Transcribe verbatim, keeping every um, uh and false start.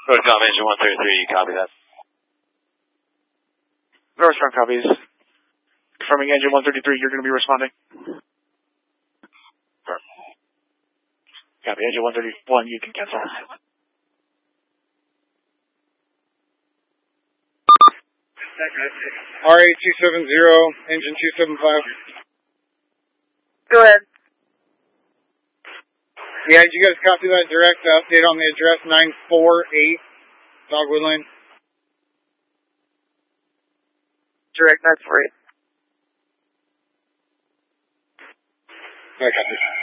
Northcom Engine one thirty-three, you copy that? Northbound copies. Confirming Engine one thirty-three, you're going to be responding. Copy, Engine one thirty-one, you can cancel. R A two seven zero, engine two seven five. Go ahead. Yeah, did you guys copy that direct update on the address nine four eight Dogwood Lane? Direct nine four eight. I copy.